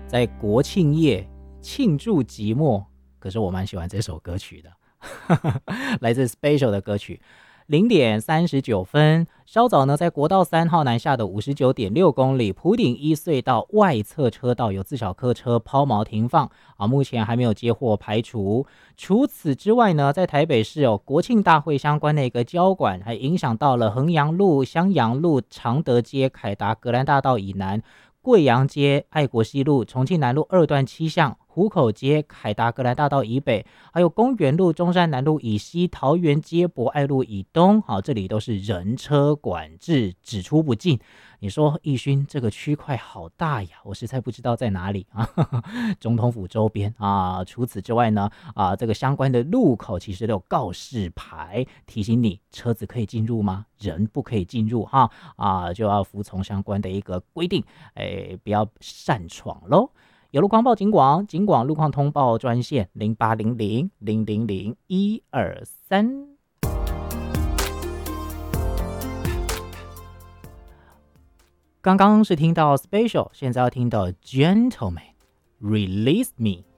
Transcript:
在国庆夜庆祝寂寞，可是我蛮喜欢这首歌曲的。来自 Special 的歌曲。0:39，稍早呢，在国道3号南下的59.6公里埔顶一隧道外侧车道有自小客车抛锚停放目前还没有接获排除。除此之外呢，在台北市国庆大会相关的一个交管，还影响到了衡阳路、襄阳路、常德街、凯达格兰大道以南、贵阳街、爱国西路、重庆南路2段7巷、湖口街、凯达格兰大道以北，还有公园路、中山南路以西、桃园街、博爱路以东，好，这里都是人车管制，只出不进。你说义勋这个区块好大呀，我实在不知道在哪里啊。总统府周边啊。除此之外呢，这个相关的路口其实都有告示牌提醒你，车子可以进入吗？人不可以进入哈就要服从相关的一个规定，不要擅闯喽。有路况报警广路况通报专线0800000123。刚刚是听到 Special， 现在要听到 Gentleman Release Me。